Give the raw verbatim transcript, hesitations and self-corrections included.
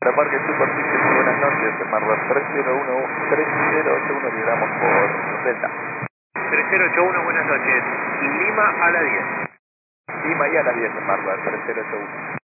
Parque Superficie, muy buenas noches, Marbar tres cero uno tres cero ocho uno, lideramos por Delta. tres cero ocho uno, buenas noches. Lima a la diez. Lima y a la diez, Marbar tres cero ocho uno.